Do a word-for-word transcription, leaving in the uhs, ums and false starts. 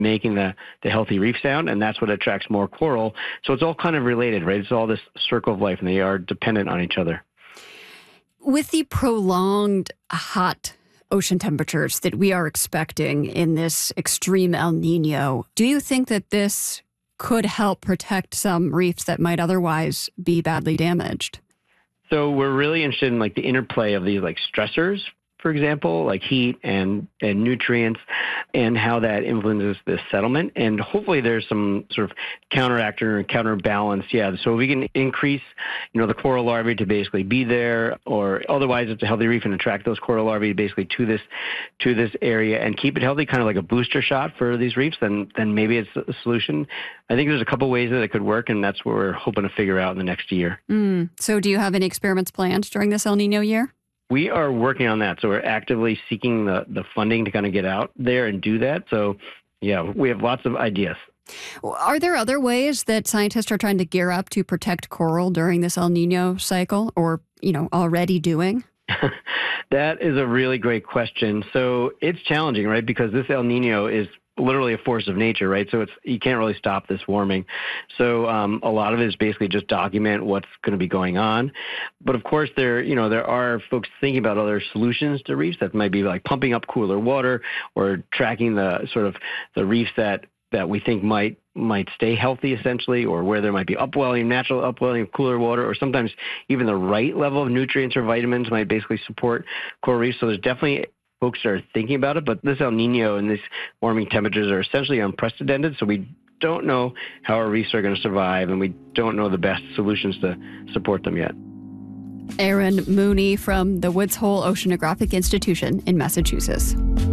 making the, the healthy reef sound, and that's what attracts more coral. So it's all kind of related, right? It's all this circle of life, and they are dependent on each other. With the prolonged hot ocean temperatures that we are expecting in this extreme El Nino, do you think that this could help protect some reefs that might otherwise be badly damaged? So we're really interested in like the interplay of these like stressors, for example, like heat and, and nutrients, and how that influences the settlement. And hopefully there's some sort of counteractor and counterbalance. Yeah, so we can increase, you know, the coral larvae to basically be there, or otherwise it's a healthy reef and attract those coral larvae basically to this to this area and keep it healthy, kind of like a booster shot for these reefs. Then then maybe it's a solution. I think there's a couple ways that it could work, and that's what we're hoping to figure out in the next year. Mm. So do you have any experiments planned during this El Nino year? We are working on that. So we're actively seeking the, the funding to kind of get out there and do that. So, yeah, we have lots of ideas. Are there other ways that scientists are trying to gear up to protect coral during this El Nino cycle, or, you know, already doing? That is a really great question. So it's challenging, right? Because this El Nino is literally a force of nature, right? So it's you can't really stop this warming. So um, a lot of it is basically just document what's going to be going on. But of course, there you know there are folks thinking about other solutions to reefs that might be like pumping up cooler water or tracking the sort of the reefs that that we think might might stay healthy, essentially, or where there might be upwelling, natural upwelling of cooler water, or sometimes even the right level of nutrients or vitamins might basically support coral reefs. So there's definitely folks are thinking about it, but this El Nino and these warming temperatures are essentially unprecedented, so we don't know how our reefs are going to survive, and we don't know the best solutions to support them yet. Aaron Mooney from the Woods Hole Oceanographic Institution in Massachusetts.